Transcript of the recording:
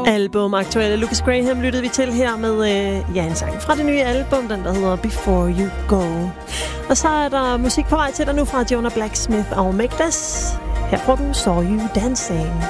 Album aktuelle Lucas Graham lyttede vi til her med en sang fra det nye album, den der hedder Before You Go. Og så er der musik på vej til dig nu fra Jonah Blacksmith og Magdas. Her får du Saw You Dancing.